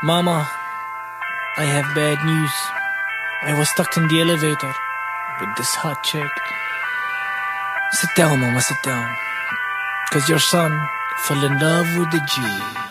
Mama, I have bad news. I was stuck in the elevator with this hot chick. Sit down, Mama, sit down. 'Cause your son fell in love with the G.